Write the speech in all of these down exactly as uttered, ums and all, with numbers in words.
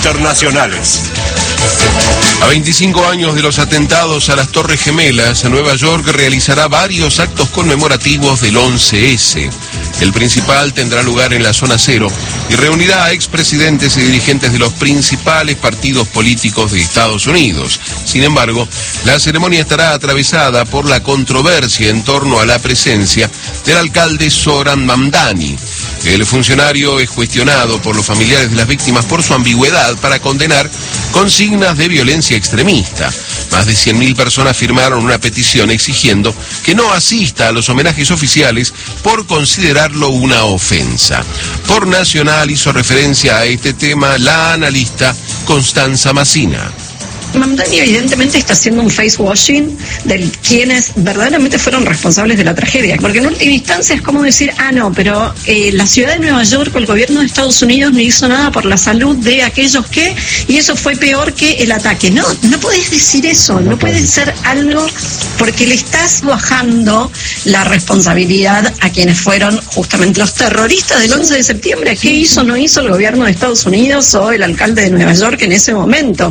internacionales. A veinticinco años de los atentados a las Torres Gemelas, Nueva York realizará varios actos conmemorativos del once ese. El principal tendrá lugar en la zona cero y reunirá a expresidentes y dirigentes de los principales partidos políticos de Estados Unidos. Sin embargo, la ceremonia estará atravesada por la controversia en torno a la presencia del alcalde Zohran Mamdani. El funcionario es cuestionado por los familiares de las víctimas por su ambigüedad para condenar consignas de violencia extremista. Más de cien mil personas firmaron una petición exigiendo que no asista a los homenajes oficiales por considerarlo una ofensa. Por Nacional hizo referencia a este tema la analista Constanza Massina. Mamdani evidentemente está haciendo un face washing de quienes verdaderamente fueron responsables de la tragedia, porque en última instancia es como decir, ah no, pero eh, la ciudad de Nueva York o el gobierno de Estados Unidos no hizo nada por la salud de aquellos que, y eso fue peor que el ataque. No, no puedes decir eso, no puede ser algo, porque le estás bajando la responsabilidad a quienes fueron justamente los terroristas del once de septiembre. ¿Qué hizo o no hizo el gobierno de Estados Unidos o el alcalde de Nueva York en ese momento?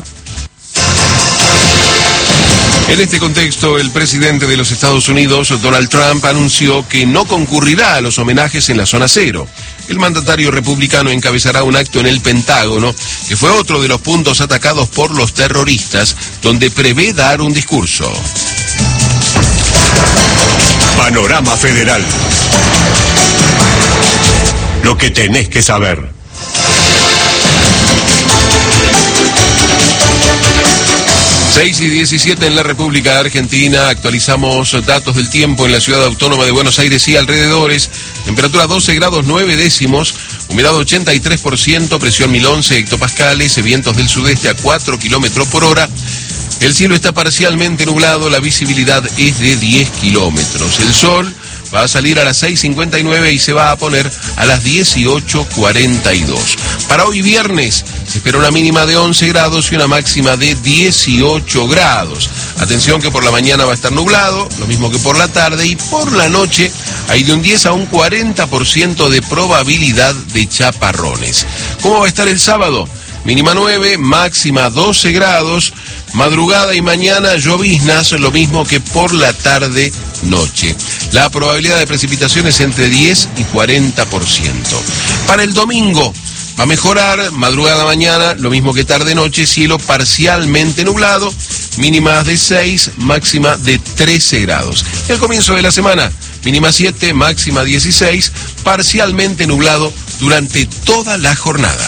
En este contexto, el presidente de los Estados Unidos, Donald Trump, anunció que no concurrirá a los homenajes en la zona cero. El mandatario republicano encabezará un acto en el Pentágono, que fue otro de los puntos atacados por los terroristas, donde prevé dar un discurso. Panorama Federal. Lo que tenés que saber. seis y diecisiete en la República Argentina. Actualizamos datos del tiempo en la ciudad autónoma de Buenos Aires y alrededores. Temperatura doce grados nueve décimos, humedad ochenta y tres por ciento, presión mil once hectopascales, vientos del sudeste a cuatro kilómetros por hora. El cielo está parcialmente nublado, la visibilidad es de diez kilómetros. El sol va a salir a las seis cincuenta y nueve y se va a poner a las dieciocho cuarenta y dos. Para hoy viernes se espera una mínima de once grados y una máxima de dieciocho grados. Atención que por la mañana va a estar nublado, lo mismo que por la tarde, y por la noche hay de un diez a un cuarenta por ciento de probabilidad de chaparrones. ¿Cómo va a estar el sábado? Mínima nueve, máxima doce grados, madrugada y mañana lloviznas, lo mismo que por la tarde noche. La probabilidad de precipitaciones entre diez y cuarenta por ciento. Para el domingo va a mejorar, madrugada mañana, lo mismo que tarde noche, cielo parcialmente nublado, mínimas de seis, máxima de trece grados. El comienzo de la semana, mínima siete, máxima dieciséis, parcialmente nublado durante toda la jornada.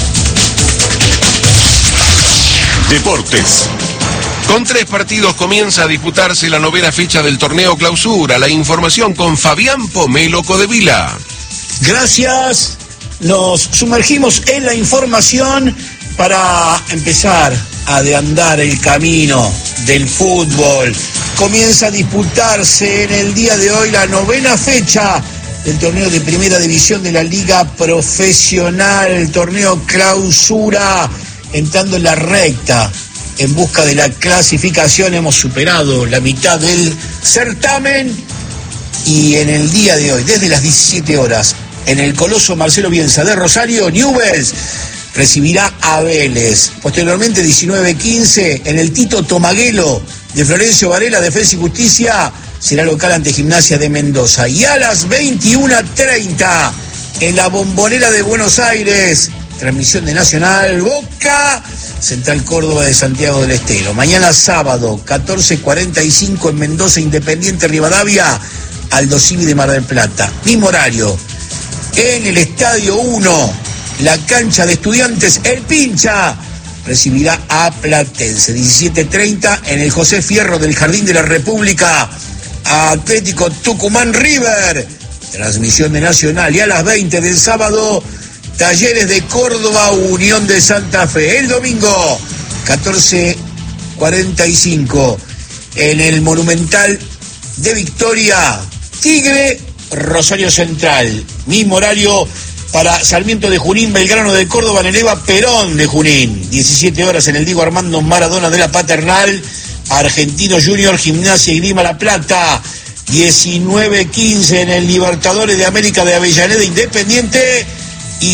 Deportes. Con tres partidos comienza a disputarse la novena fecha del torneo Clausura. La información con Fabián Pomelo Codevila. Gracias. Nos sumergimos en la información para empezar a andar el camino del fútbol. Comienza a disputarse en el día de hoy la novena fecha del torneo de primera división de la Liga Profesional, el torneo Clausura, entrando en la recta en busca de la clasificación. Hemos superado la mitad del certamen y en el día de hoy, desde las diecisiete horas, en el Coloso Marcelo Bielsa de Rosario, Newell's recibirá a Vélez. Posteriormente, diecinueve quince, en el Tito Tomaguelo de Florencio Varela, Defensa y Justicia, será local ante Gimnasia de Mendoza. Y a las veintiuna treinta, en la Bombonera de Buenos Aires, transmisión de Nacional, Boca, Central Córdoba de Santiago del Estero. Mañana sábado, catorce cuarenta y cinco, en Mendoza, Independiente Rivadavia, Aldo Civi de Mar del Plata. Mismo horario, en el Estadio uno, la cancha de Estudiantes, el Pincha recibirá a Platense. diecisiete treinta, en el José Fierro del Jardín de la República, Atlético Tucumán River, transmisión de Nacional. Y a las veinte del sábado, Talleres de Córdoba, Unión de Santa Fe. El domingo, catorce cuarenta y cinco, en el Monumental de Victoria, Tigre, Rosario Central. Mismo horario para Sarmiento de Junín, Belgrano de Córdoba, Nereva, Perón de Junín. diecisiete horas en el Diego Armando Maradona de la Paternal, Argentino Junior, Gimnasia y Grima La Plata. diecinueve quince, en el Libertadores de América de Avellaneda, Independiente